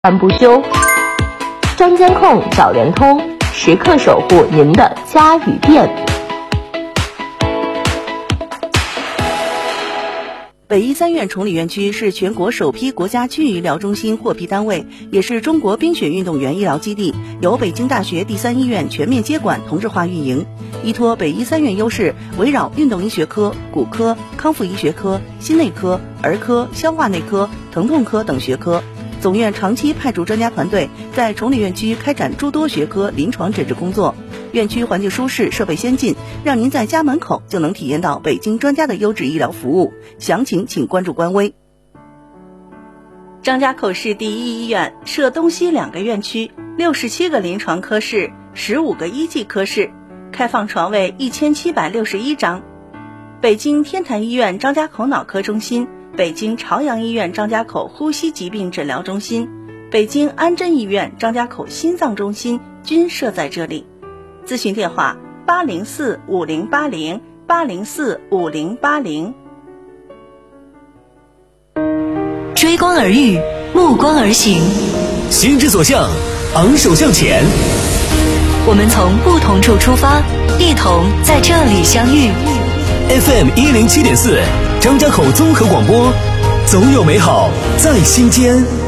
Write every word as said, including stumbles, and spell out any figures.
万不休。张监控找联通，时刻守护您的家与店。 北医三院崇礼院区是全国首批国家区域医疗中心获批单位，也是中国冰雪运动员医疗基地，由北京大学第三医院全面接管同质化运营。依托北医三院优势，围绕运动医学科、骨科、康复医学科、心内科、儿科、消化内科、疼痛科等学科，总院长期派驻专家团队在崇礼院区开展诸多学科临床诊治工作。院区环境舒适，设备先进，让您在家门口就能体验到北京专家的优质医疗服务。详情请关注官微。张家口市第一医院设东西两个院区，六十七个临床科室，十五个医技科室，开放床位一千七百六十一张。北京天坛医院张家口脑科中心、北京朝阳医院张家口呼吸疾病诊疗中心、北京安贞医院张家口心脏中心均设在这里。咨询电话八零四五零八零八零四五零八零。 追光而遇，目光而行， 心之所向，昂首向前。 我们从不同处出发，一同在这里相遇。 F M 一零七点四，张家口综合广播，总有美好在心间。